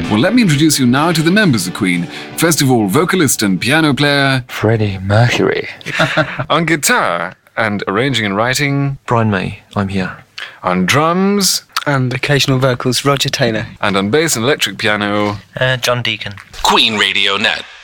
Well, let me introduce you now to the members of Queen. First of all, vocalist and piano player Freddie Mercury. On guitar and arranging and writing, Brian May, I'm here. on drums, And occasional vocals, Roger Taylor. and on bass and electric piano, John Deacon. Queen Radio Net.